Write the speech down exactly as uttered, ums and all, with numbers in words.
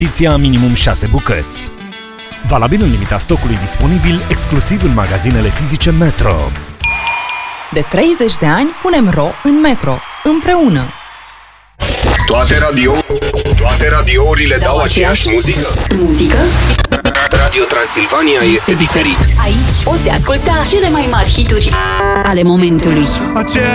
ediția minimum șase bucăți. Valabil în limita stocului disponibil, exclusiv în magazinele fizice Metro. De treizeci de ani punem ro în Metro, împreună. Toate radio, toate radiourile dau aceeași muzică? Muzică? Radio Transilvania este diferit. Aici poți asculta cele mai mari hituri ale momentului.